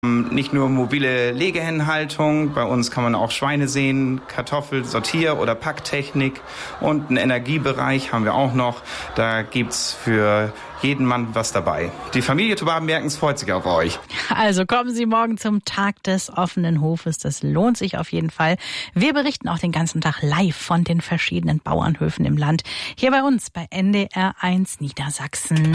Nicht nur mobile Legehennenhaltung, bei uns kann man auch Schweine sehen, Kartoffel-, oder Packtechnik und einen Energiebereich haben wir auch noch. Da gibt's für jeden Mann was dabei. Die Familie Tobaben-Merkens freut sich auf euch. Also kommen Sie morgen zum Tag des offenen Hofes. Das lohnt sich auf jeden Fall. Wir berichten auch den ganzen Tag live von den verschiedenen Bauernhöfen im Land. Hier bei uns bei NDR 1 Niedersachsen.